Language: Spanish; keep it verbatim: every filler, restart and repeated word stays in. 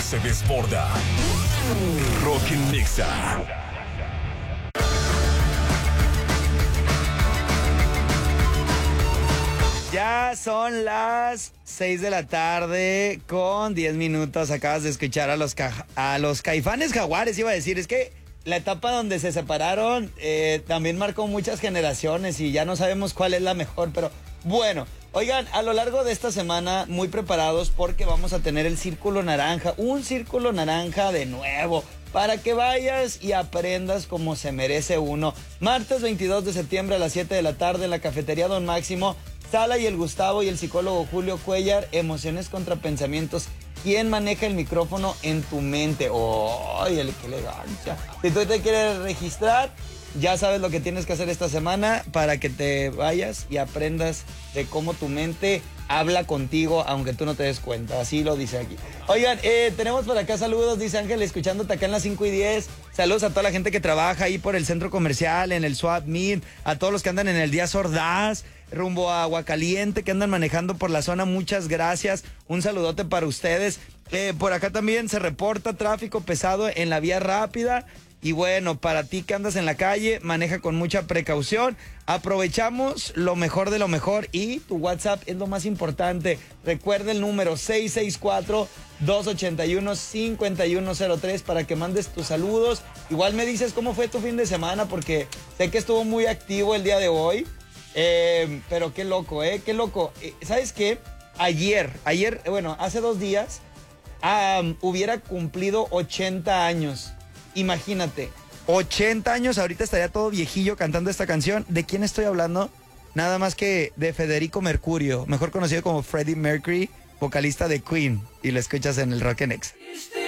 se desborda. Rock en Nexa. Ya son las seis de la tarde con diez minutos. Acabas de escuchar a los, ca- a los Caifanes Jaguares, iba a decir. Es que la etapa donde se separaron eh, también marcó muchas generaciones y ya no sabemos cuál es la mejor, pero bueno. Oigan, a lo largo de esta semana muy preparados porque vamos a tener el Círculo Naranja, un Círculo Naranja de nuevo, para que vayas y aprendas como se merece uno. Martes veintidós de septiembre a las siete de la tarde en la Cafetería Don Máximo, Sala y el Gustavo y el psicólogo Julio Cuellar, Emociones contra Pensamientos. ¿Quién maneja el micrófono en tu mente? ¡Ay, el qué elegancia! Si tú te quieres registrar, ya sabes lo que tienes que hacer esta semana para que te vayas y aprendas de cómo tu mente habla contigo, aunque tú no te des cuenta. Así lo dice aquí. Oigan, eh, tenemos por acá saludos, dice Ángel, escuchándote acá en las cinco y diez. Saludos a toda la gente que trabaja ahí por el centro comercial, en el Swap Meet, a todos los que andan en el Díaz Ordaz, rumbo a Aguacaliente, que andan manejando por la zona. Muchas gracias. Un saludote para ustedes. Eh, por acá también se reporta tráfico pesado en la vía rápida. Y bueno, para ti que andas en la calle, maneja con mucha precaución. Aprovechamos lo mejor de lo mejor y tu WhatsApp es lo más importante. Recuerda el número seis seis cuatro, dos ocho uno, cinco uno cero tres para que mandes tus saludos. Igual me dices cómo fue tu fin de semana porque sé que estuvo muy activo el día de hoy. Eh, pero qué loco, ¿eh? Qué loco. Eh, ¿Sabes qué? Ayer, ayer, bueno, hace dos días, um, hubiera cumplido ochenta años. Imagínate, ochenta años, ahorita estaría todo viejillo cantando esta canción. ¿De quién estoy hablando? Nada más que de Federico Mercurio, mejor conocido como Freddie Mercury, vocalista de Queen. Y lo escuchas en el Rock en Nexa.